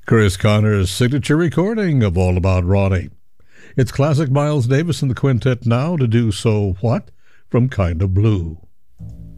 Chris Connor's signature recording of All About Ronnie. It's classic Miles Davis and the quintet now to do So What from Kind of Blue.